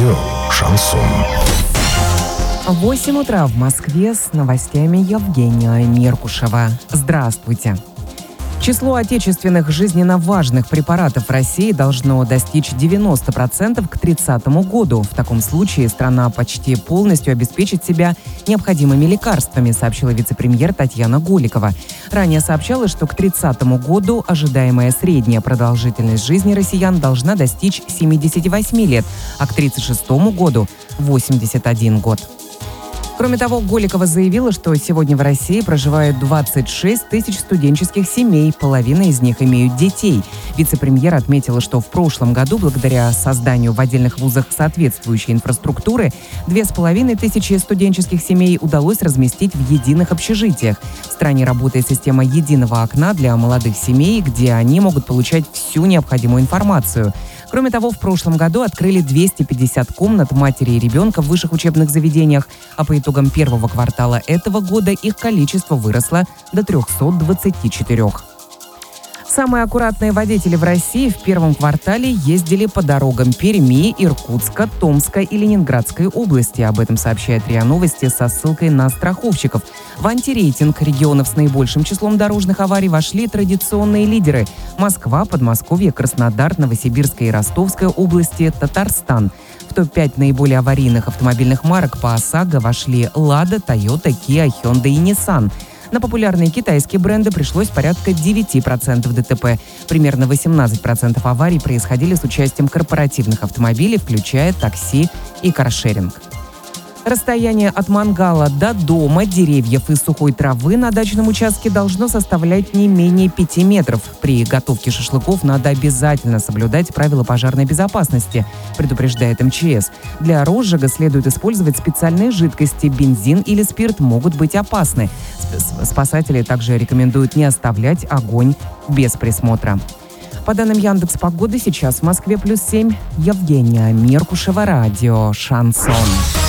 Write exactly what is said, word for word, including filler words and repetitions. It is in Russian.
Радио «Шансон». восемь утра в Москве, с новостями Евгения Меркушева. Здравствуйте. Число отечественных жизненно важных препаратов в России должно достичь девяносто процентов к тридцатому году. В таком случае страна почти полностью обеспечит себя необходимыми лекарствами, сообщила вице-премьер Татьяна Голикова. Ранее сообщалось, что к тридцатому году ожидаемая средняя продолжительность жизни россиян должна достичь семидесяти восьми лет, а к тридцать шестому году – восемьдесят один год. Кроме того, Голикова заявила, что сегодня в России проживает двадцать шесть тысяч студенческих семей, половина из них имеют детей. Вице-премьер отметила, что в прошлом году, благодаря созданию в отдельных вузах соответствующей инфраструктуры, две с половиной тысячи студенческих семей удалось разместить в единых общежитиях. В стране работает система единого окна для молодых семей, где они могут получать всю необходимую информацию. Кроме того, в прошлом году открыли двести пятьдесят комнат матери и ребенка в высших учебных заведениях, а по итогам первого квартала этого года их количество выросло до трехсот двадцати четырёх. Самые аккуратные водители в России в первом квартале ездили по дорогам Перми, Иркутска, Томска и Ленинградской области. Об этом сообщает РИА Новости со ссылкой на страховщиков. В антирейтинг регионов с наибольшим числом дорожных аварий вошли традиционные лидеры – Москва, Подмосковье, Краснодар, Новосибирская и Ростовская области, Татарстан. В топ пять наиболее аварийных автомобильных марок по ОСАГО вошли «Лада», «Тойота», «Киа», «Хёндай» и «Ниссан». На популярные китайские бренды пришлось порядка девять процентов ДТП. Примерно восемнадцать процентов аварий происходили с участием корпоративных автомобилей, включая такси и каршеринг. Расстояние от мангала до дома, деревьев и сухой травы на дачном участке должно составлять не менее пяти метров. При готовке шашлыков надо обязательно соблюдать правила пожарной безопасности, предупреждает эм че эс. Для розжига следует использовать специальные жидкости. Бензин или спирт могут быть опасны. Спасатели также рекомендуют не оставлять огонь без присмотра. По данным Яндекс.Погоды, сейчас в Москве плюс семь. Евгения Меркушева, радио «Шансон».